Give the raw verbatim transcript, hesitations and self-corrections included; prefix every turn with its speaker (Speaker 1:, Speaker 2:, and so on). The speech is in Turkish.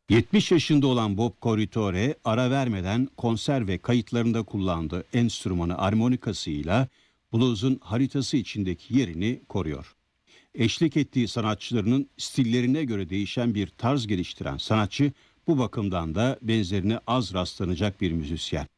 Speaker 1: yetmiş yaşında olan Bob Corritore ara vermeden konser ve kayıtlarında kullandığı enstrümanı armonikasıyla blues'un haritası içindeki yerini koruyor. Eşlik ettiği sanatçılarının stillerine göre değişen bir tarz geliştiren sanatçı, bu bakımdan da benzerine az rastlanacak bir müzisyen.